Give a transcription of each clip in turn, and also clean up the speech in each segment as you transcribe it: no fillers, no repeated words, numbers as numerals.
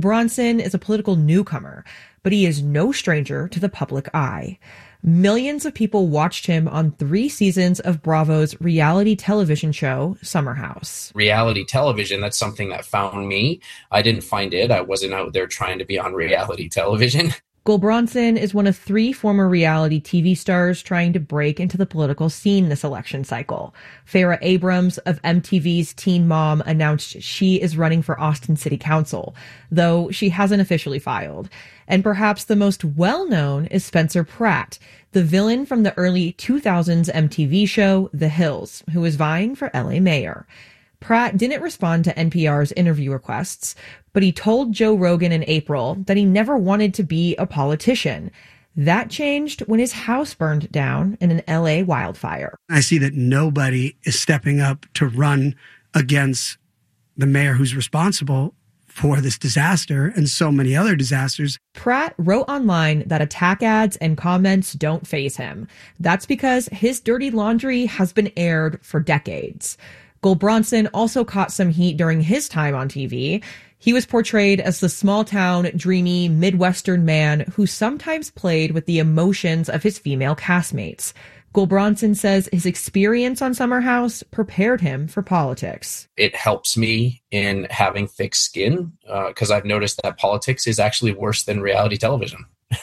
Gulbranson is a political newcomer, but he is no stranger to the public eye. Millions of people watched him on 3 seasons of Bravo's reality television show, Summer House. Reality television, that's something that found me. I didn't find it. I wasn't out there trying to be on reality television. Gulbranson is one of 3 former reality TV stars trying to break into the political scene this election cycle. Farrah Abrams of MTV's Teen Mom announced she is running for Austin City Council, though she hasn't officially filed. And perhaps the most well-known is Spencer Pratt, the villain from the early 2000s MTV show The Hills, who is vying for LA mayor. Pratt didn't respond to NPR's interview requests, but he told Joe Rogan in April that he never wanted to be a politician. That changed when his house burned down in an LA wildfire. I see that nobody is stepping up to run against the mayor who's responsible for this disaster and so many other disasters. Pratt wrote online that attack ads and comments don't faze him. That's because his dirty laundry has been aired for decades. Gulbranson also caught some heat during his time on TV. He was portrayed as the small-town, dreamy, Midwestern man who sometimes played with the emotions of his female castmates. Gulbranson says his experience on Summer House prepared him for politics. It helps me in having thick skin because I've noticed that politics is actually worse than reality television.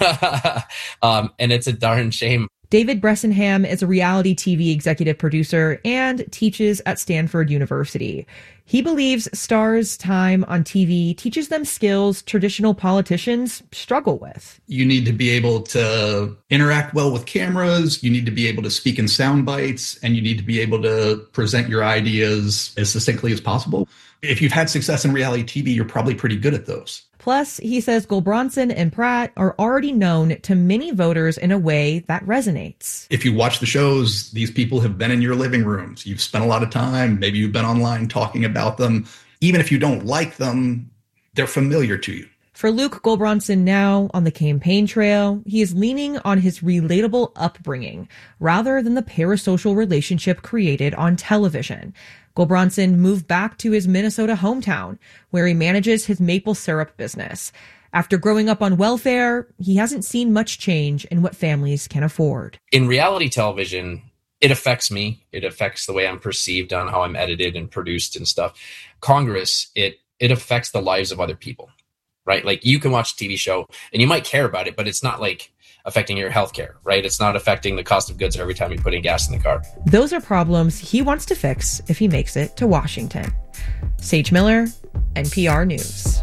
And it's a darn shame. David Bressenham is a reality TV executive producer and teaches at Stanford University. He believes stars' time on TV teaches them skills traditional politicians struggle with. You need to be able to interact well with cameras. You need to be able to speak in sound bites, and you need to be able to present your ideas as succinctly as possible. If you've had success in reality TV, you're probably pretty good at those. Plus, he says Gulbranson and Pratt are already known to many voters in a way that resonates. If you watch the shows, these people have been in your living rooms. You've spent a lot of time. Maybe you've been online talking about them. Even if you don't like them, they're familiar to you. For Luke Gulbranson now on the campaign trail, he is leaning on his relatable upbringing rather than the parasocial relationship created on television. Gulbranson moved back to his Minnesota hometown, where he manages his maple syrup business. After growing up on welfare, he hasn't seen much change in what families can afford. In reality television, it affects me. It affects the way I'm perceived on how I'm edited and produced and stuff. Congress, it affects the lives of other people, right? Like you can watch a TV show and you might care about it, but it's not like affecting your healthcare, right? It's not affecting the cost of goods every time you put in gas in the car. Those are problems he wants to fix if he makes it to Washington. Sage Miller, NPR News.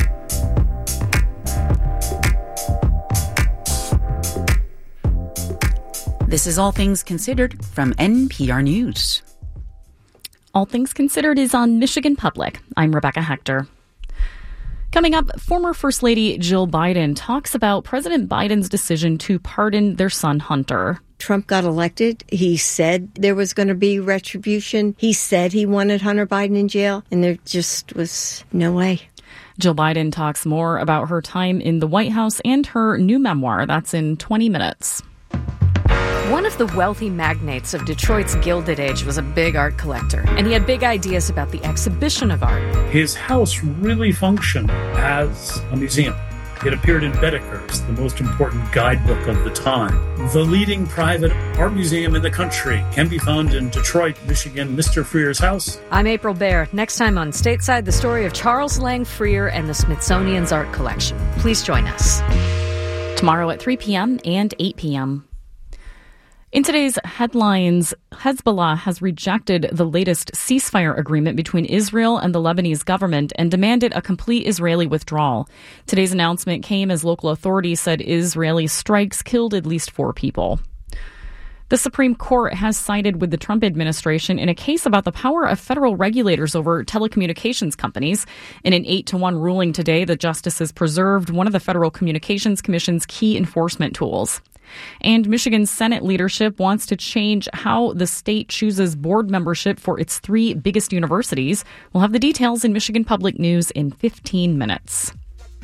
This is All Things Considered from NPR News. All Things Considered is on Michigan Public. I'm Rebecca Hector. Coming up, former First Lady Jill Biden talks about President Biden's decision to pardon their son Hunter. Trump got elected. He said there was going to be retribution. He said he wanted Hunter Biden in jail, and there just was no way. Jill Biden talks more about her time in the White House and her new memoir. That's in 20 minutes. One of the wealthy magnates of Detroit's Gilded Age was a big art collector, and he had big ideas about the exhibition of art. His house really functioned as a museum. It appeared in Baedeker's, the most important guidebook of the time. The leading private art museum in the country can be found in Detroit, Michigan, Mr. Freer's house. I'm April Baer. Next time on Stateside, the story of Charles Lang Freer and the Smithsonian's art collection. Please join us. Tomorrow at 3 p.m. and 8 p.m. In today's headlines, Hezbollah has rejected the latest ceasefire agreement between Israel and the Lebanese government and demanded a complete Israeli withdrawal. Today's announcement came as local authorities said Israeli strikes killed at least 4 people. The Supreme Court has sided with the Trump administration in a case about the power of federal regulators over telecommunications companies. In an 8-1 ruling today, the justices preserved one of the Federal Communications Commission's key enforcement tools. And Michigan's Senate leadership wants to change how the state chooses board membership for its 3 biggest universities. We'll have the details in Michigan Public News in 15 minutes.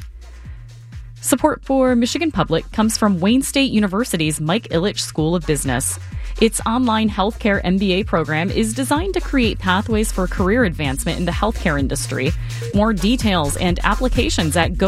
Support for Michigan Public comes from Wayne State University's Mike Ilitch School of Business. Its online healthcare MBA program is designed to create pathways for career advancement in the healthcare industry. More details and applications at